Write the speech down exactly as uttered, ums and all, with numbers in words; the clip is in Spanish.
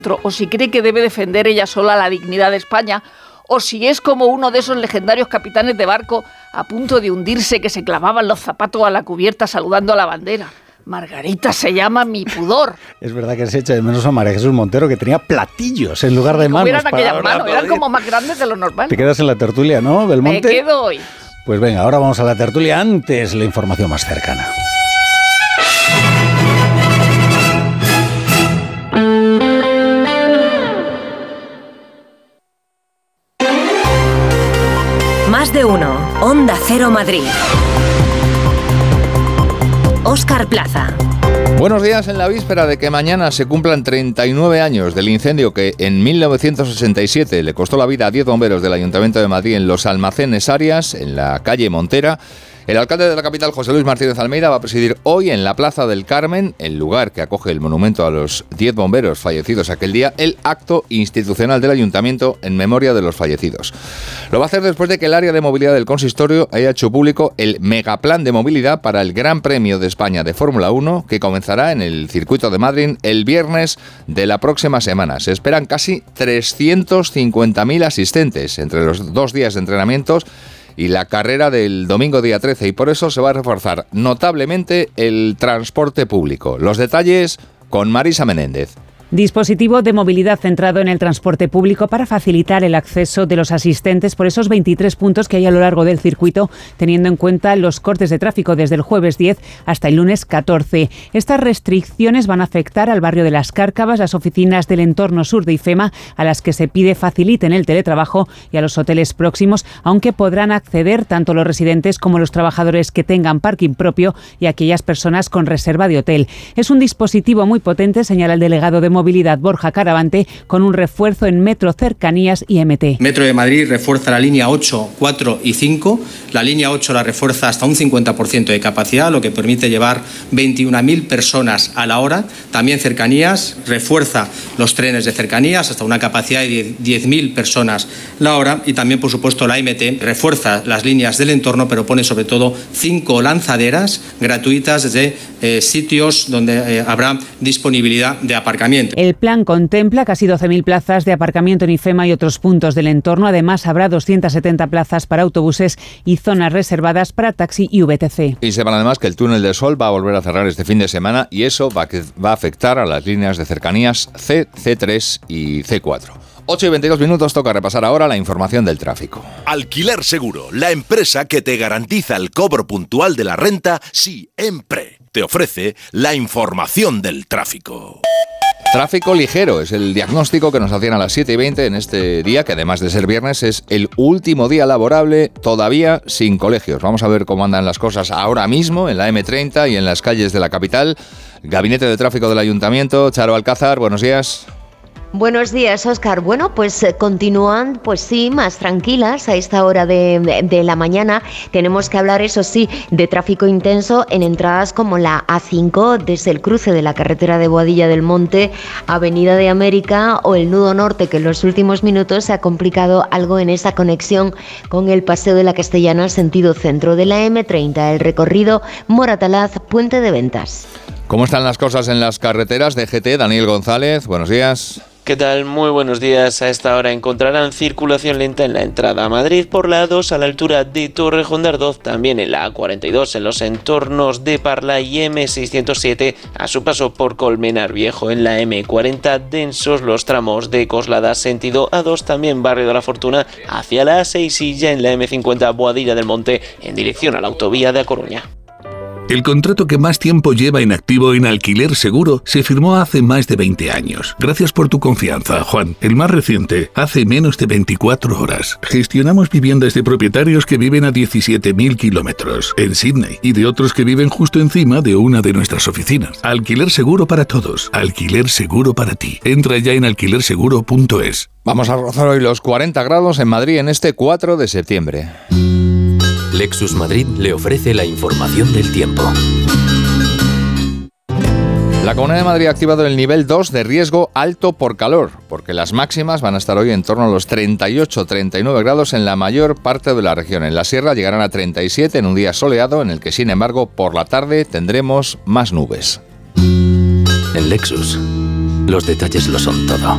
o si cree que debe defender ella sola la dignidad de España, o si es como uno de esos legendarios capitanes de barco a punto de hundirse que se clavaban los zapatos a la cubierta saludando a la bandera. Margarita se llama mi pudor. Es verdad que se echa de menos a María Jesús Montero, que tenía platillos en lugar de manos. Eran aquellas para manos, eran como más grandes de lo normal. Te quedas en la tertulia, ¿no, Belmonte? Me quedo hoy. Pues venga, ahora vamos a la tertulia, antes la información más cercana. Más de uno. Onda Cero Madrid. Óscar Plaza. Buenos días, en la víspera de que mañana se cumplan treinta y nueve años del incendio que en mil novecientos sesenta y siete le costó la vida a diez bomberos del Ayuntamiento de Madrid en los Almacenes Arias, en la calle Montera. El alcalde de la capital, José Luis Martínez Almeida, va a presidir hoy en la Plaza del Carmen, el lugar que acoge el monumento a los diez bomberos fallecidos aquel día, el acto institucional del Ayuntamiento en memoria de los fallecidos. Lo va a hacer después de que el área de movilidad del consistorio haya hecho público el megaplan de movilidad para el Gran Premio de España de Fórmula uno, que comenzará en el circuito de Madrid el viernes de la próxima semana. Se esperan casi trescientos cincuenta mil asistentes entre los dos días de entrenamientos y la carrera del domingo día trece, y por eso se va a reforzar notablemente el transporte público. Los detalles con Marisa Menéndez. Dispositivo de movilidad centrado en el transporte público para facilitar el acceso de los asistentes por esos veintitrés puntos que hay a lo largo del circuito, teniendo en cuenta los cortes de tráfico desde el jueves diez hasta el lunes catorce. Estas restricciones van a afectar al barrio de Las Cárcavas, las oficinas del entorno sur de IFEMA, a las que se pide faciliten el teletrabajo, y a los hoteles próximos, aunque podrán acceder tanto los residentes como los trabajadores que tengan parking propio y aquellas personas con reserva de hotel. Es un dispositivo muy potente, señala el delegado de movilidad Movilidad Borja Caravante, con un refuerzo en Metro, Cercanías y M T. Metro de Madrid refuerza la línea ocho, cuatro y cinco. La línea ocho la refuerza hasta un cincuenta por ciento de capacidad, lo que permite llevar veintiuna mil personas a la hora. También Cercanías refuerza los trenes de Cercanías hasta una capacidad de diez mil personas la hora. Y también, por supuesto, la M T refuerza las líneas del entorno, pero pone sobre todo cinco lanzaderas gratuitas desde eh, sitios donde eh, habrá disponibilidad de aparcamiento. El plan contempla casi doce mil plazas de aparcamiento en IFEMA y otros puntos del entorno. Además, habrá doscientas setenta plazas para autobuses y zonas reservadas para taxi y V T C. Y sepan además que el túnel del Sol va a volver a cerrar este fin de semana, y eso va a, va a afectar a las líneas de cercanías C, C tres y C cuatro. ocho y veintidós minutos, toca repasar ahora la información del tráfico. Alquiler Seguro, la empresa que te garantiza el cobro puntual de la renta siempre. Te ofrece la información del tráfico. Tráfico ligero es el diagnóstico que nos hacían a las siete y veinte en este día, que además de ser viernes es el último día laborable todavía sin colegios. Vamos a ver cómo andan las cosas ahora mismo en la eme treinta y en las calles de la capital. Gabinete de Tráfico del Ayuntamiento, Charo Alcázar, buenos días. Buenos días, Óscar. Bueno, pues eh, continúan, pues sí, más tranquilas a esta hora de, de, de la mañana. Tenemos que hablar, eso sí, de tráfico intenso en entradas como la A cinco, desde el cruce de la carretera de Boadilla del Monte, Avenida de América, o el nudo norte, que en los últimos minutos se ha complicado algo en esa conexión con el Paseo de la Castellana, sentido centro de la eme treinta, el recorrido Moratalaz, Puente de Ventas. ¿Cómo están las cosas en las carreteras? D G T, Daniel González, buenos días. ¿Qué tal? Muy buenos días. A esta hora encontrarán circulación lenta en la entrada a Madrid por la A dos a la altura de Torrejón de Ardoz, también en la A cuarenta y dos en los entornos de Parla y eme seiscientos siete a su paso por Colmenar Viejo. En la eme cuarenta densos los tramos de Coslada sentido A dos, también Barrio de la Fortuna hacia la A seis, y ya en la eme cincuenta Boadilla del Monte en dirección a la autovía de A Coruña. El contrato que más tiempo lleva en activo en Alquiler Seguro se firmó hace más de veinte años. Gracias por tu confianza, Juan. El más reciente, hace menos de veinticuatro horas. Gestionamos viviendas de propietarios que viven a diecisiete mil kilómetros en Sydney y de otros que viven justo encima de una de nuestras oficinas. Alquiler Seguro para todos. Alquiler Seguro para ti. Entra ya en alquiler seguro punto es. Vamos a rozar hoy los cuarenta grados en Madrid en este cuatro de septiembre. Lexus Madrid le ofrece la información del tiempo. La Comunidad de Madrid ha activado el nivel dos de riesgo alto por calor, porque las máximas van a estar hoy en torno a los treinta y ocho a treinta y nueve grados en la mayor parte de la región. En la sierra llegarán a treinta y siete en un día soleado, en el que sin embargo por la tarde tendremos más nubes. En Lexus, los detalles lo son todo.